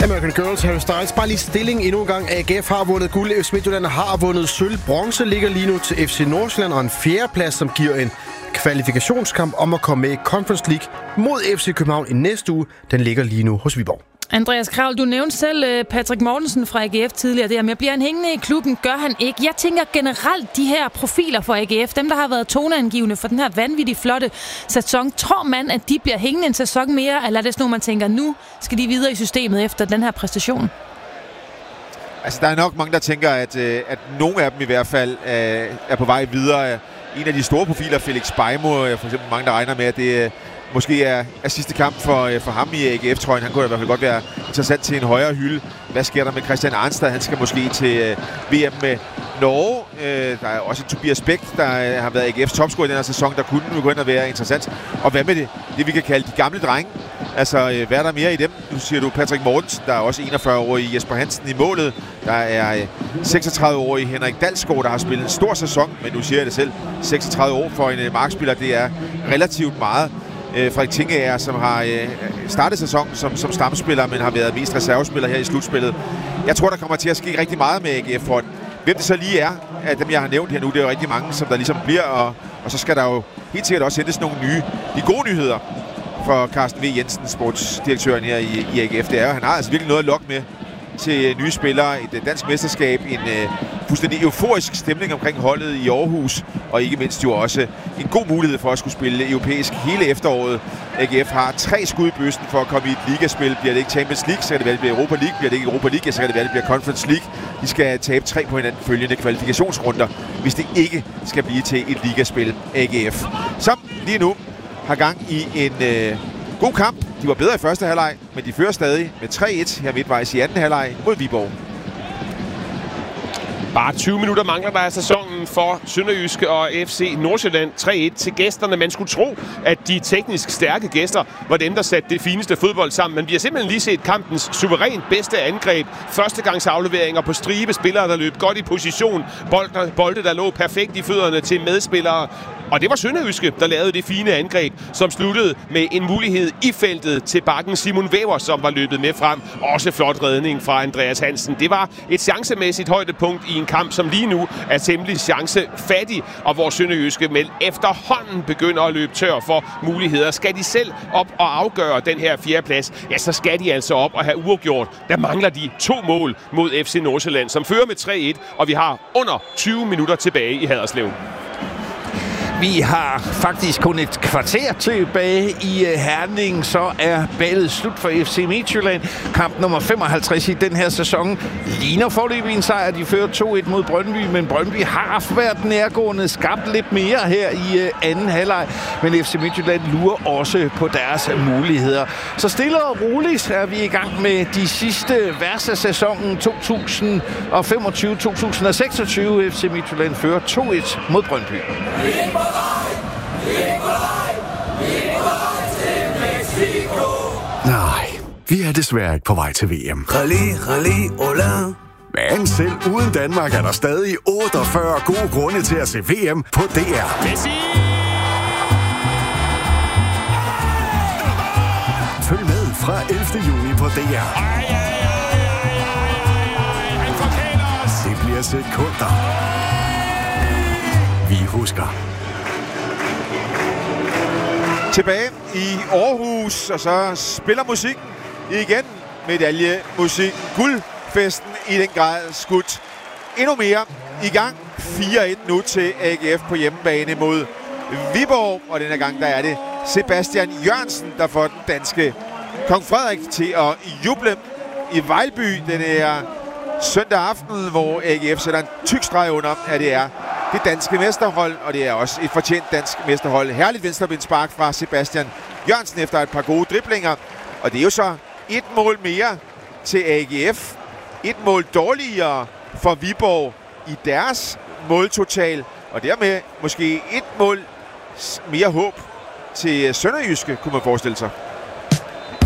American Girls, Harry Styles. Bare lige stilling endnu en gang. AGF har vundet guld. FC Midtjylland har vundet sølv. Bronze ligger lige nu til FC Nordsjælland, og en fjerdeplads, som giver en kvalifikationskamp om at komme med i Conference League mod FC København i næste uge. Den ligger lige nu hos Viborg. Andreas Kravl, du nævnte selv Patrick Mortensen fra AGF tidligere der, men bliver han hængende i klubben? Gør han ikke? Jeg tænker generelt de her profiler for AGF, dem der har været toneangivende for den her vanvittigt flotte sæson. Tror man, at de bliver hængende en sæson mere, eller er det sådan noget, man tænker, nu skal de videre i systemet efter den her præstation? Altså, der er nok mange, der tænker, at nogle af dem i hvert fald er på vej videre. En af de store profiler, Felix Beimo, for eksempel mange, der regner med, at det måske er sidste kamp for ham i AGF-trøjen. Han kunne i hvert fald godt være interessant til en højere hylde. Hvad sker der med Christian Arnstad? Han skal måske til VM med Norge. Der er også Tobias Bæk, der har været AGF's topscorer i den her sæson, der kunne gå ind og være interessant. Og hvad med det vi kan kalde de gamle drenge? Altså, hvad er der mere i dem? Nu siger du Patrick Mortensen, der er også 41-årig Jesper Hansen i målet. Der er 36-årig Henrik Dalsgaard, der har spillet en stor sæson, men nu siger jeg det selv, 36 år for en markspiller, det er relativt meget. Frederik Tingager, som har startet sæsonen som stamspiller, men har været mest reservespiller her i slutspillet. Jeg tror, der kommer til at ske rigtig meget med AGF for hvem det så lige er, af dem jeg har nævnt her nu, det er jo rigtig mange, som der ligesom bliver, og så skal der jo helt sikkert også hentes nogle nye. De gode nyheder for Carsten V. Jensen, sportsdirektøren her i AGF, det er jo, han har altså virkelig noget at lokke med til nye spillere, et dansk mesterskab, en fuldstændig euforisk stemning omkring holdet i Aarhus, og ikke mindst jo også en god mulighed for at skulle spille europæisk hele efteråret. AGF har 3 skud i bøssen for at komme i et ligaspil. Bliver det ikke Champions League, så kan det være, det bliver Europa League. Bliver det ikke Europa League, så kan det være, det bliver Conference League. De skal tabe 3 på hinanden følgende kvalifikationsrunder, hvis det ikke skal blive til et ligaspil AGF. Som lige nu har gang i en god kamp. De var bedre i første halvleg, men de fører stadig med 3-1 her midtvejs i anden halvleg mod Viborg. Bare 20 minutter mangler der af sæsonen for Sønderjyske og FC Nordsjælland. 3-1 til gæsterne. Man skulle tro, at de teknisk stærke gæster var dem, der satte det fineste fodbold sammen. Men vi har simpelthen lige set kampens suverænt bedste angreb. Førstegangsafleveringer på stribe. Spillere, der løb godt i position. Bolde, der lå perfekt i fødderne til medspillere. Og det var Sønderjyske, der lavede det fine angreb, som sluttede med en mulighed i feltet til bakken Simon Weber, som var løbet med frem. Også flot redning fra Andreas Hansen. Det var et chancemæssigt højdepunkt i en kamp, som lige nu er temmelig chancefattig, og hvor Sønderjyske med efterhånden begynder at løbe tør for muligheder. Skal de selv op og afgøre den her fjerdeplads, ja, så skal de altså op og have uafgjort. Der mangler de 2 mål mod FC Nordsjælland, som fører med 3-1, og vi har under 20 minutter tilbage i Haderslev. Vi har faktisk kun et kvarter tilbage i Herning, så er ballet slut for FC Midtjylland. Kamp nummer 55 i den her sæson ligner foreløbig en sejr. De fører 2-1 mod Brøndby, men Brøndby har været nærgående, skabt lidt mere her i anden halvleg. Men FC Midtjylland lurer også på deres muligheder. Så stille og roligt er vi i gang med de sidste vers af sæsonen 2025-2026. FC Midtjylland fører 2-1 mod Brøndby. Nej, vi er desværre ikke på vej til VM. Men selv uden Danmark er der stadig 48 gode grunde til at se VM på DR. Følg med fra 11. juni på DR. Det bliver sekunder. Vi husker. Tilbage i Aarhus, og så spiller musikken igen. Medaljemusik. Guldfesten i den grad skudt endnu mere i gang. 4-1 nu til AGF på hjemmebane mod Viborg. Og denne gang der er det Sebastian Jørgensen, der får den danske Kong Frederik til at juble i Vejlby den her søndag aften, hvor AGF sætter en tyk streg under, at det er det danske mesterhold, og det er også et fortjent dansk mesterhold. Herligt venstrebindspark fra Sebastian Jørgensen efter et par gode driblinger. Og det er jo så 1 mål mere til AGF. 1 mål dårligere for Viborg i deres måltotal. Og dermed måske 1 mål mere håb til Sønderjyske, kunne man forestille sig.